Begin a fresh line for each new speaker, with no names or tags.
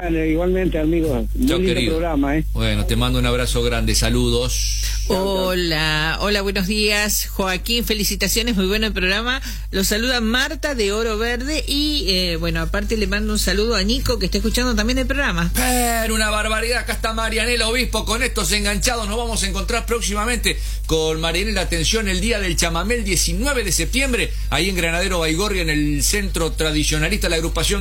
Bueno, igualmente, amigos.
Chao,
Muy lindo
querido.
programa, ¿eh?
Bueno, te mando un abrazo grande, saludos.
Hola, hola, buenos días, Joaquín, felicitaciones, muy bueno el programa. Los saluda Marta de Oro Verde y, bueno, aparte le mando un saludo a Nico que está escuchando también el programa.
Pero una barbaridad, acá está Marianela Obispo con estos enganchados. Nos vamos a encontrar próximamente con Marianela. Atención, el día del chamamé, el 19 de septiembre, ahí en Granadero Baigorria, en el centro tradicionalista, la agrupación